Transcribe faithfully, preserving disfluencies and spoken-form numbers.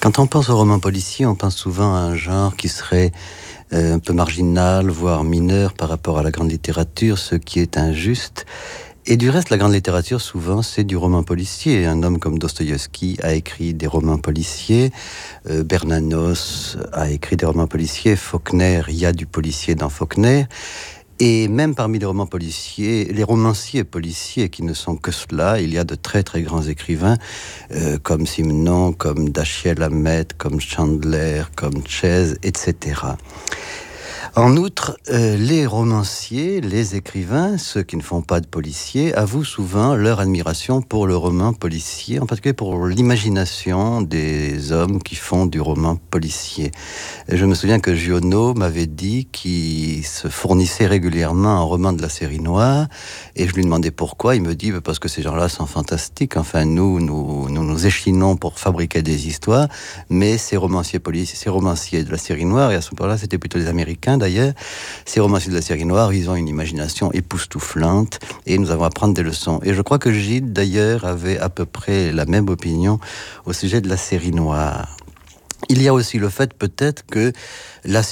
Quand on pense au roman policier, on pense souvent à un genre qui serait euh, un peu marginal, voire mineur par rapport à la grande littérature, ce qui est injuste. Et du reste, la grande littérature, souvent, c'est du roman policier. Un homme comme Dostoïevski a écrit des romans policiers, euh, Bernanos a écrit des romans policiers, Faulkner, il y a du policier dans Faulkner. Et même parmi les romans policiers, les romanciers policiers qui ne sont que cela, il y a de très très grands écrivains euh, comme Simenon, comme Dashiell Hammett, comme Chandler, comme Chase, et cetera. En outre, euh, les romanciers, les écrivains, ceux qui ne font pas de policiers, avouent souvent leur admiration pour le roman policier, en particulier pour l'imagination des hommes qui font du roman policier. Et je me souviens que Giono m'avait dit qu'il se fournissait régulièrement un roman de la série noire, et je lui demandais pourquoi. Il me dit parce que ces gens-là sont fantastiques. Enfin, nous, nous, nous nous échinons pour fabriquer des histoires, mais ces romanciers policiers, ces romanciers de la série noire, et à ce moment-là, c'était plutôt les Américains. D'ailleurs, ces romanciers de la série noire, ils ont une imagination époustouflante et nous avons à prendre des leçons. Et je crois que Gide, d'ailleurs, avait à peu près la même opinion au sujet de la série noire. Il y a aussi le fait peut-être que la